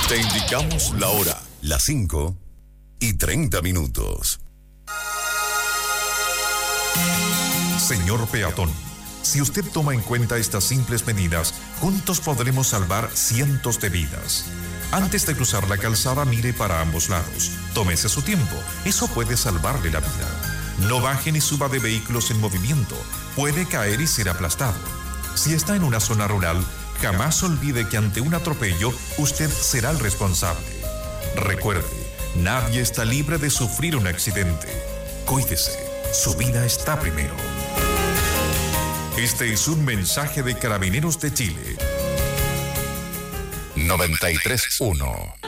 Te indicamos la hora, las 5:30. Señor peatón, si usted toma en cuenta estas simples medidas, juntos podremos salvar cientos de vidas. Antes de cruzar la calzada, mire para ambos lados. Tómese su tiempo, eso puede salvarle la vida. No baje ni suba de vehículos en movimiento, puede caer y ser aplastado. Si está en una zona rural, jamás olvide que ante un atropello, usted será el responsable. Recuerde, nadie está libre de sufrir un accidente. Cuídese, su vida está primero. Este es un mensaje de Carabineros de Chile. 93.1